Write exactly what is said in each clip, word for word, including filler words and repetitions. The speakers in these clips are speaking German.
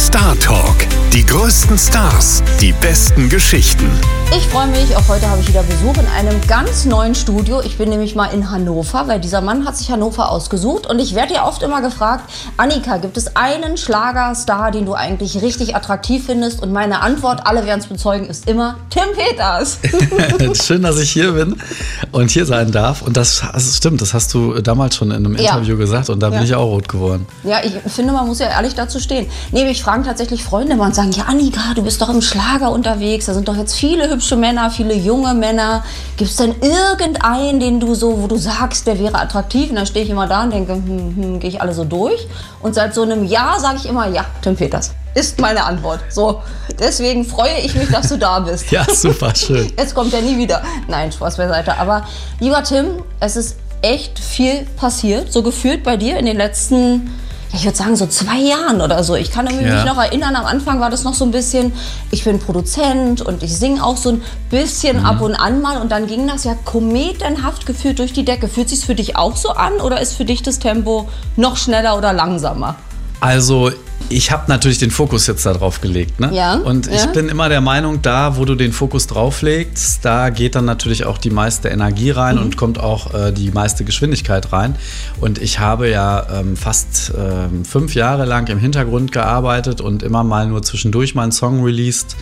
Star Talk. Die größten Stars, die besten Geschichten. Ich freue mich, auch heute habe ich wieder Besuch in einem ganz neuen Studio. Ich bin nämlich mal in Hannover, weil dieser Mann hat sich Hannover ausgesucht. Und ich werde ja oft immer gefragt, Annika, gibt es einen Schlagerstar, den du eigentlich richtig attraktiv findest? Und meine Antwort, alle werden es bezeugen, ist immer Tim Peters. Schön, dass ich hier bin und hier sein darf. Und das, das stimmt, das hast du damals schon in einem Ja. Interview gesagt. Und da bin Ja. ich auch rot geworden. Ja, ich finde, man muss ja ehrlich dazu stehen. Nee, mich fragen tatsächlich Freunde immer und sagen, ja Annika, du bist doch im Schlager unterwegs, da sind doch jetzt viele hübsche Männer, viele junge Männer. Gibt es denn irgendeinen, den du so, wo du sagst, der wäre attraktiv? Und dann stehe ich immer da und denke, hm, hm, gehe ich alle so durch. Und seit so einem Jahr sage ich immer, ja, Tim Peters ist meine Antwort. So, deswegen freue ich mich, dass du da bist. Ja, super, schön. Jetzt kommt er nie wieder. Nein, Spaß beiseite. Aber lieber Tim, es ist echt viel passiert, so gefühlt bei dir in den letzten, ja, ich würde sagen so zwei Jahren oder so. Ich kann mich Ja. noch erinnern, am Anfang war das noch so ein bisschen, ich bin Produzent und ich singe auch so ein bisschen Mhm. ab und an mal und dann ging das ja kometenhaft gefühlt durch die Decke. Fühlt sich's für dich auch so an oder ist für dich das Tempo noch schneller oder langsamer? Also, ich habe natürlich den Fokus jetzt da drauf gelegt. Ne? Ja, Und ich ja. bin immer der Meinung, da, wo du den Fokus drauf legst, da geht dann natürlich auch die meiste Energie rein Mhm. und kommt auch äh, die meiste Geschwindigkeit rein. Und ich habe ja ähm, fast ähm, fünf Jahre lang im Hintergrund gearbeitet und immer mal nur zwischendurch meinen Song released.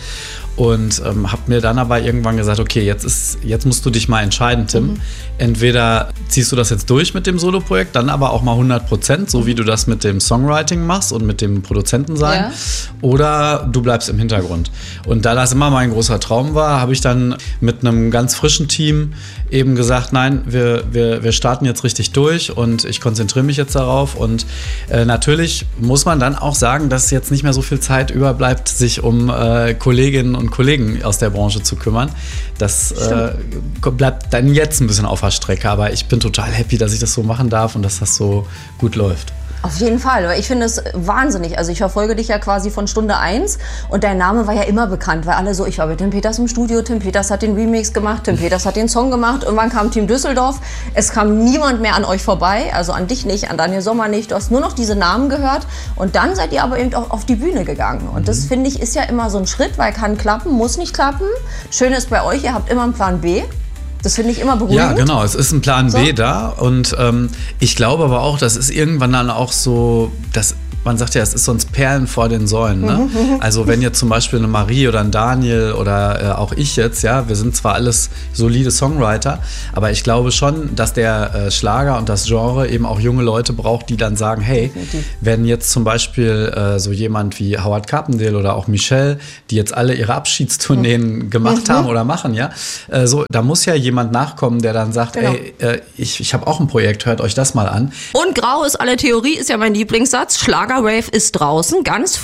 Und ähm, habe mir dann aber irgendwann gesagt, okay, jetzt, ist, jetzt musst du dich mal entscheiden, Tim. Mhm. Entweder ziehst du das jetzt durch mit dem Soloprojekt, dann aber auch mal hundert Prozent, so wie du das mit dem Songwriting machst und mit dem Produzenten sein. Ja. Oder du bleibst im Hintergrund. Und da das immer mein großer Traum war, habe ich dann mit einem ganz frischen Team eben gesagt, nein, wir, wir, wir starten jetzt richtig durch und ich konzentriere mich jetzt darauf. Und äh, natürlich muss man dann auch sagen, dass jetzt nicht mehr so viel Zeit überbleibt, sich um äh, Kolleginnen und Kollegen aus der Branche zu kümmern. Das äh, bleibt dann jetzt ein bisschen auf der Strecke, aber ich bin total happy, dass ich das so machen darf und dass das so gut läuft. Auf jeden Fall, weil ich finde es wahnsinnig. Also ich verfolge dich ja quasi von Stunde eins und dein Name war ja immer bekannt, weil alle so, ich war mit Tim Peters im Studio, Tim Peters hat den Remix gemacht, Tim Peters hat den Song gemacht, irgendwann kam Team Düsseldorf, es kam niemand mehr an euch vorbei, also an dich nicht, an Daniel Sommer nicht, du hast nur noch diese Namen gehört und dann seid ihr aber eben auch auf die Bühne gegangen und das finde ich ist ja immer so ein Schritt, weil kann klappen, muss nicht klappen. Schön ist bei euch, ihr habt immer einen Plan B. Das finde ich immer beruhigend. Ja, genau. Es ist ein Plan So. B da. Und ähm, ich glaube aber auch, das ist irgendwann dann auch so, dass man sagt ja, es ist sonst Perlen vor den Säulen. Ne? Also wenn jetzt zum Beispiel eine Marie oder ein Daniel oder äh, auch ich jetzt, ja, wir sind zwar alles solide Songwriter, aber ich glaube schon, dass der äh, Schlager und das Genre eben auch junge Leute braucht, die dann sagen, hey, Definitiv. wenn jetzt zum Beispiel äh, so jemand wie Howard Carpendale oder auch Michelle, die jetzt alle ihre Abschiedstourneen gemacht haben oder machen, ja, äh, so, da muss ja jemand nachkommen, der dann sagt, Genau. ey, äh, ich, ich habe auch ein Projekt, hört euch das mal an. Und grau ist alle Theorie, ist ja mein Lieblingssatz. Schlager-Rave ist draußen, ganz